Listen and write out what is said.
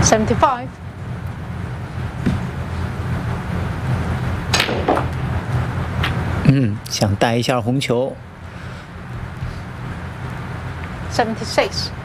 75. 想带一下红球。 76.